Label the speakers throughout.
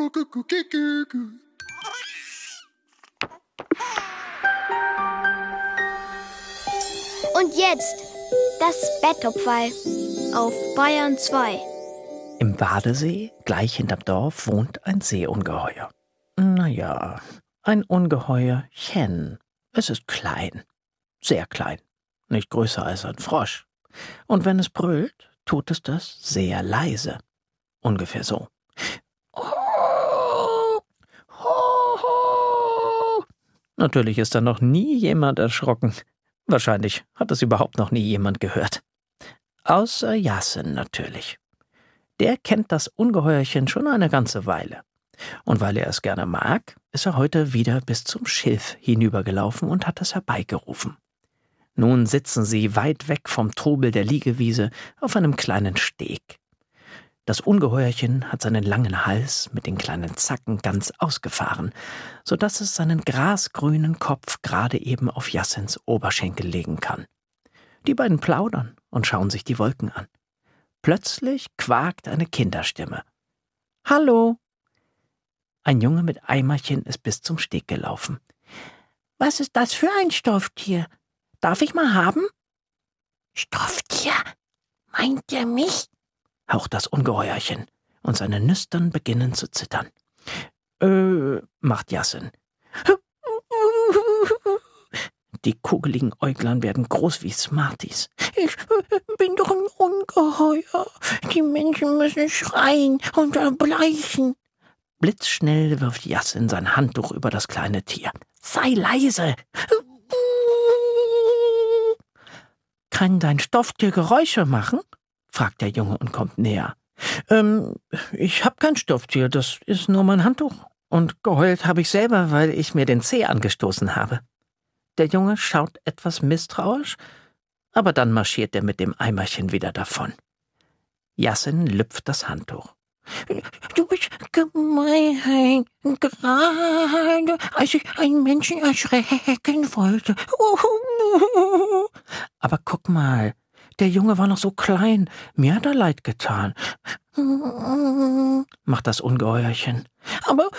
Speaker 1: Und jetzt das Betthupferl auf Bayern 2.
Speaker 2: Im Badesee, gleich hinterm Dorf, wohnt ein Seeungeheuer. Naja, ein Ungeheuerchen. Es ist klein, sehr klein, nicht größer als ein Frosch. Und wenn es brüllt, tut es das sehr leise. Ungefähr so. Natürlich ist da noch nie jemand erschrocken. Wahrscheinlich hat es überhaupt noch nie jemand gehört. Außer Yasin natürlich. Der kennt das Ungeheuerchen schon eine ganze Weile. Und weil er es gerne mag, ist er heute wieder bis zum Schilf hinübergelaufen und hat es herbeigerufen. Nun sitzen sie weit weg vom Trubel der Liegewiese auf einem kleinen Steg. Das Ungeheuerchen hat seinen langen Hals mit den kleinen Zacken ganz ausgefahren, sodass es seinen grasgrünen Kopf gerade eben auf Yasins Oberschenkel legen kann. Die beiden plaudern und schauen sich die Wolken an. Plötzlich quakt eine Kinderstimme. »Hallo!« Ein Junge mit Eimerchen ist bis zum Steg gelaufen. »Was ist das für ein Stofftier? Darf ich mal haben?« »Stofftier? Meint ihr mich?« haucht das Ungeheuerchen, und seine Nüstern beginnen zu zittern. Macht Yasin. Die kugeligen Äuglein werden groß wie Smarties. »Ich bin doch ein Ungeheuer. Die Menschen müssen schreien und erbleichen.« Blitzschnell wirft Yasin sein Handtuch über das kleine Tier. »Sei leise!« »Kann dein Stofftier Geräusche machen?« fragt der Junge und kommt näher. Ich hab kein Stofftier, das ist nur mein Handtuch. Und geheult habe ich selber, weil ich mir den Zeh angestoßen habe.« Der Junge schaut etwas misstrauisch, aber dann marschiert er mit dem Eimerchen wieder davon. Yasin lüpft das Handtuch. »Du bist gemein, gerade als ich einen Menschen erschrecken wollte.« »Aber guck mal, der Junge war noch so klein, mir hat er leid getan«, macht das Ungeheuerchen. »Aber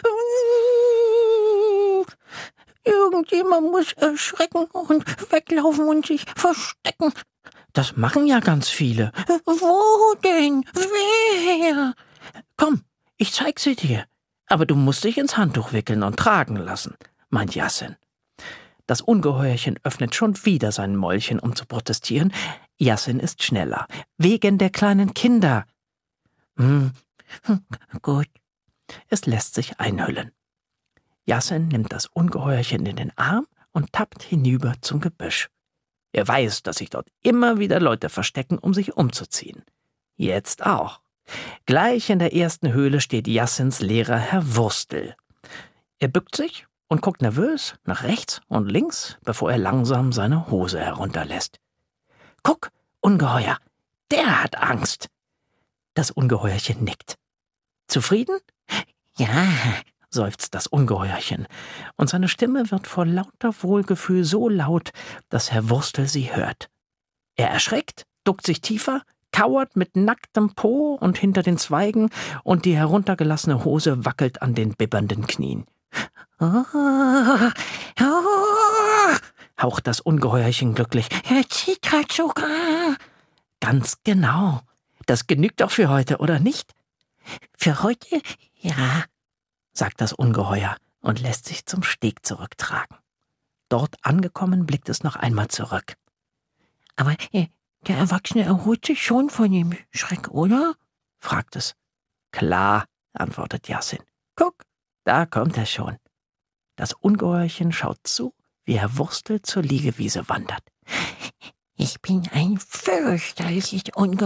Speaker 2: irgendjemand muss erschrecken und weglaufen und sich verstecken.« »Das machen ja ganz viele.« »Wo denn? Wer?« »Komm, ich zeig sie dir. Aber du musst dich ins Handtuch wickeln und tragen lassen«, meint Yasin. Das Ungeheuerchen öffnet schon wieder sein Mäulchen, um zu protestieren. Yasin ist schneller. »Wegen der kleinen Kinder.« Gut. Es lässt sich einhüllen. Yasin nimmt das Ungeheuerchen in den Arm und tappt hinüber zum Gebüsch. Er weiß, dass sich dort immer wieder Leute verstecken, um sich umzuziehen. Jetzt auch. Gleich in der ersten Höhle steht Yassins Lehrer Herr Wurstel. Er bückt sich und guckt nervös nach rechts und links, bevor er langsam seine Hose herunterlässt. »Guck, Ungeheuer, der hat Angst!« Das Ungeheuerchen nickt. »Zufrieden?« »Ja«, seufzt das Ungeheuerchen, und seine Stimme wird vor lauter Wohlgefühl so laut, dass Herr Wurstel sie hört. Er erschreckt, duckt sich tiefer, kauert mit nacktem Po und hinter den Zweigen, und die heruntergelassene Hose wackelt an den bibbernden Knien. Haucht das Ungeheuerchen glücklich. Er zittert sogar. Ganz genau. Das genügt doch für heute, oder nicht? Für heute? Ja, sagt das Ungeheuer und lässt sich zum Steg zurücktragen. Dort angekommen, blickt es noch einmal zurück. Aber der Erwachsene erholt sich schon von dem Schreck, oder? fragt es. Klar, antwortet Yasin. Guck, da kommt er schon. Das Ungeheuerchen schaut zu, wie Herr Wurstel zur Liegewiese wandert. Ich bin ein fürchterliches Ungeheuer.